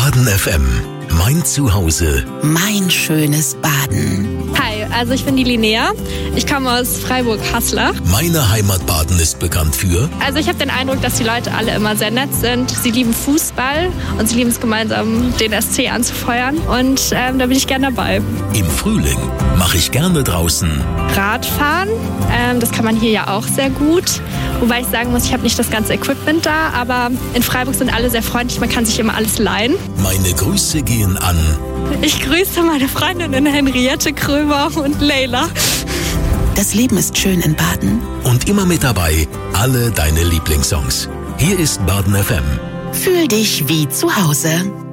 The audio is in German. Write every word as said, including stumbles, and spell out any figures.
Baden F M. Mein Zuhause. Mein schönes Baden. Hi, also ich bin die Linnea. Ich komme aus Freiburg-Haslach. Meine Heimat Baden ist bekannt für... Also ich habe den Eindruck, dass die Leute alle immer sehr nett sind. Sie lieben Fußball und sie lieben es gemeinsam, den S C anzufeuern. Und ähm, da bin ich gerne dabei. Im Frühling mache ich gerne draußen Radfahren, ähm, das kann man hier ja auch sehr gut. Wobei ich sagen muss, ich habe nicht das ganze Equipment da, aber in Freiburg sind alle sehr freundlich, man kann sich immer alles leihen. Meine Grüße gehen an... Ich grüße meine Freundinnen Henriette Krömer und Leila. Das Leben ist schön in Baden. Und immer mit dabei alle deine Lieblingssongs. Hier ist Baden F M. Fühl dich wie zu Hause.